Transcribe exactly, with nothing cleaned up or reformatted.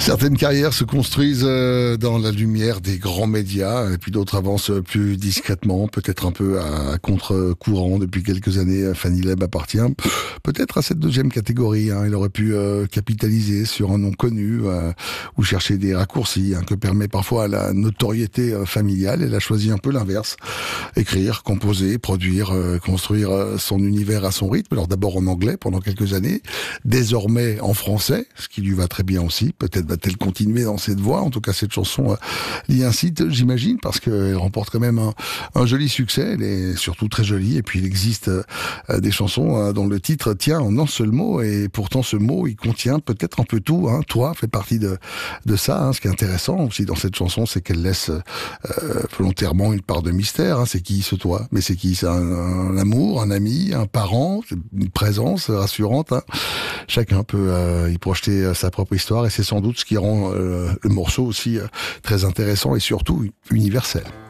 Certaines carrières se construisent euh, dans la lumière des grands médias, et puis d'autres avancent plus discrètement, peut-être un peu à, à contre-courant. Depuis quelques années, Fanny Leb appartient peut-être à cette deuxième catégorie. Hein. Il aurait pu euh, capitaliser sur un nom connu euh, ou chercher des raccourcis hein, que permet parfois la notoriété euh, familiale. Elle a choisi un peu l'inverse. Écrire, composer, produire, euh, construire euh, son univers à son rythme. Alors d'abord en anglais pendant quelques années, désormais en français, ce qui lui va très bien aussi. Peut-être va-t-elle continuer dans cette voie. En tout cas, cette chanson euh, l'y incite, j'imagine, parce qu'elle remporte quand même un, un joli succès. Elle est surtout très jolie. Et puis, il existe euh, des chansons euh, dont le titre tient en un seul mot. Et pourtant, ce mot, il contient peut-être un peu tout. Hein. Toi fait partie de, de ça. Hein. Ce qui est intéressant aussi dans cette chanson, c'est qu'elle laisse euh, volontairement une part de mystère. Hein. C'est qui ce toi? Mais c'est qui? C'est un, un amour, un ami, un parent, une présence rassurante. Hein. Chacun peut euh, y projeter euh, sa propre histoire. Et c'est sans doute ce qui rend euh, le morceau aussi euh, très intéressant et surtout universel.